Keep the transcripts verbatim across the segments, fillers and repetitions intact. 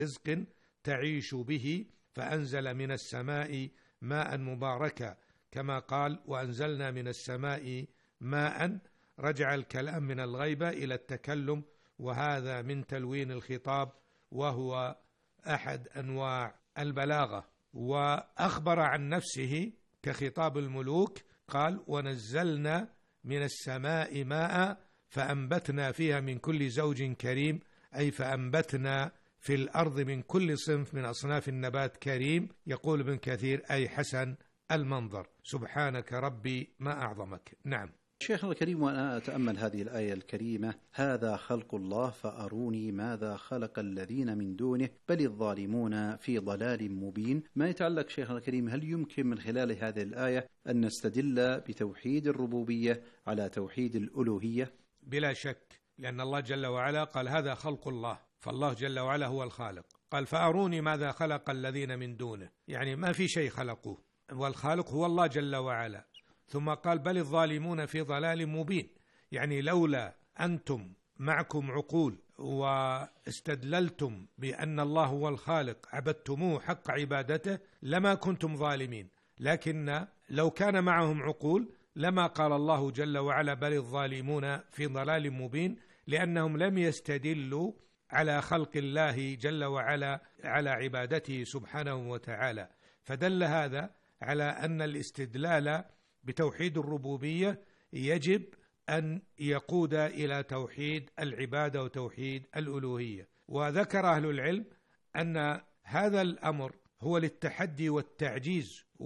رزق تعيش به، فأنزل من السماء ماء مباركا كما قال وأنزلنا من السماء ماء. رجع الكلام من الغيبة إلى التكلم، وهذا من تلوين الخطاب وهو أحد أنواع البلاغة. وأخبر عن نفسه كخطاب الملوك، قال ونزلنا من السماء ماء فأنبتنا فيها من كل زوج كريم، أي فأنبتنا في الأرض من كل صنف من أصناف النبات كريم. يقول ابن كثير أي حسن المنظر. سبحانك ربي ما أعظمك. نعم. شيخنا الكريم، وأنا أتأمل هذه الآية الكريمة: هذا خلق الله فأروني ماذا خلق الذين من دونه بل الظالمون في ضلال مبين. ما يتعلق شيخنا الكريم، هل يمكن من خلال هذه الآية أن نستدل بتوحيد الربوبية على توحيد الألوهية؟ بلا شك، لأن الله جل وعلا قال هذا خلق الله، فالله جل وعلا هو الخالق. قال فأروني ماذا خلق الذين من دونه، يعني ما في شيء خلقوه، والخالق هو الله جل وعلا. ثم قال بل الظالمون في ضلال مبين، يعني لولا أنتم معكم عقول واستدللتم بأن الله هو الخالق عبدتموه حق عبادته لما كنتم ظالمين. لكن لو كان معهم عقول لما قال الله جل وعلا بل الظالمون في ضلال مبين، لأنهم لم يستدلوا على خلق الله جل وعلا على عبادته سبحانه وتعالى. فدل هذا على أن الاستدلال بتوحيد الربوبية يجب أن يقود إلى توحيد العبادة وتوحيد الألوهية. وذكر أهل العلم أن هذا الأمر هو للتحدي والتعجيز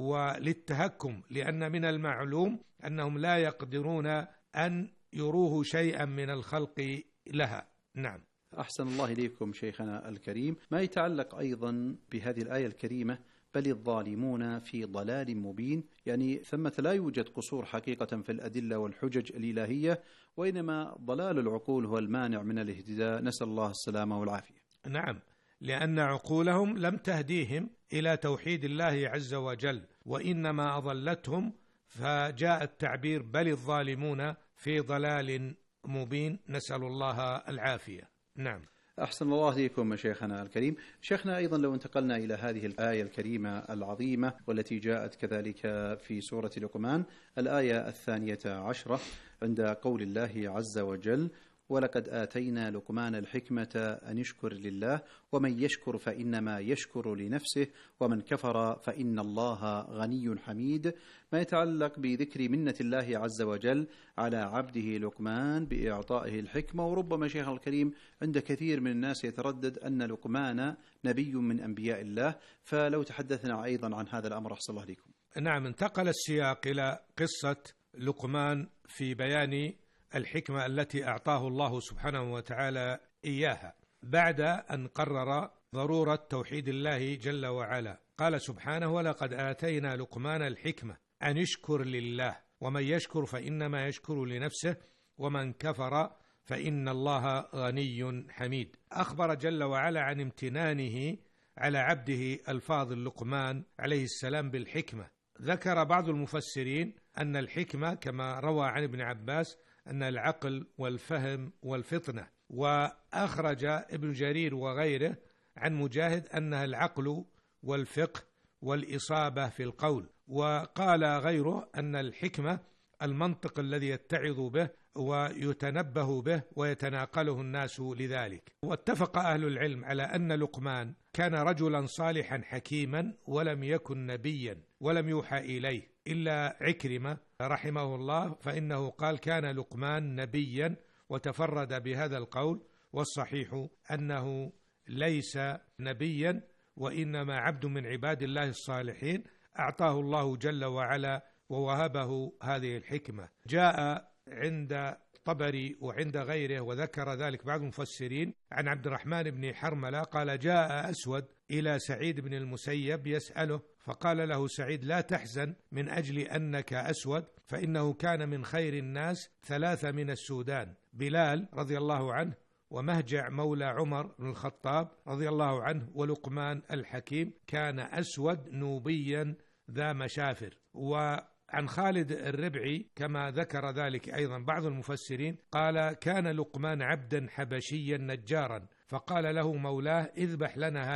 وللتهكم، لأن من المعلوم أنهم لا يقدرون أن يروه شيئا من الخلق لها. نعم. أحسن الله إليكم شيخنا الكريم. ما يتعلق أيضا بهذه الآية الكريمة بل الظالمون في ضلال مبين، يعني ثمة لا يوجد قصور حقيقة في الأدلة والحجج الإلهية، وإنما ضلال العقول هو المانع من الاهتداء، نسأل الله السلامة والعافية. نعم، لأن عقولهم لم تهديهم إلى توحيد الله عز وجل، وإنما أضلتهم، فجاء التعبير بل الظالمون في ضلال مبين، نسأل الله العافية. نعم. أحسن الله إليكم شيخنا الكريم. شيخنا أيضا لو انتقلنا إلى هذه الآية الكريمة العظيمة والتي جاءت كذلك في سورة لقمان، الآية الثانية عشرة عند قول الله عز وجل ولقد آتينا لقمان الحكمة أن يشكر لله ومن يشكر فإنما يشكر لنفسه ومن كفر فإن الله غني حميد. ما يتعلق بذكر منة الله عز وجل على عبده لقمان بإعطائه الحكمة. وربما شيخ الكريم عند كثير من الناس يتردد أن لقمان نبي من أنبياء الله، فلو تحدثنا أيضا عن هذا الأمر أحسن الله عليكم. نعم، انتقل السياق إلى قصة لقمان في بيان الحكمة التي أعطاه الله سبحانه وتعالى إياها بعد أن قرر ضرورة توحيد الله جل وعلا. قال سبحانه ولقد آتينا لقمان الحكمة أن يشكر لله ومن يشكر فإنما يشكر لنفسه ومن كفر فإن الله غني حميد. أخبر جل وعلا عن امتنانه على عبده الفاضل لقمان عليه السلام بالحكمة. ذكر بعض المفسرين أن الحكمة كما روى عن ابن عباس أن العقل والفهم والفطنة، وأخرج ابن جرير وغيره عن مجاهد أنها العقل والفقه والإصابة في القول. وقال غيره أن الحكمة المنطق الذي يتعظ به ويتنبه به ويتناقله الناس لذلك. واتفق أهل العلم على أن لقمان كان رجلا صالحا حكيما ولم يكن نبيا ولم يوحى إليه إلا عكرمة رحمه الله، فإنه قال كان لقمان نبيا وتفرد بهذا القول، والصحيح أنه ليس نبيا وإنما عبد من عباد الله الصالحين أعطاه الله جل وعلا ووهبه هذه الحكمة. جاء عند طبري وعند غيره وذكر ذلك بعض المفسرين عن عبد الرحمن بن حرملة قال جاء أسود إلى سعيد بن المسيب يسأله، فقال له سعيد لا تحزن من أجل أنك أسود، فإنه كان من خير الناس ثلاثة من السودان، بلال رضي الله عنه ومهجع مولى عمر بن الخطاب رضي الله عنه ولقمان الحكيم، كان أسود نوبيا ذا مشافر. وعن خالد الربعي كما ذكر ذلك أيضا بعض المفسرين قال كان لقمان عبدا حبشيا نجارا فقال له مولاه: اذبح لنا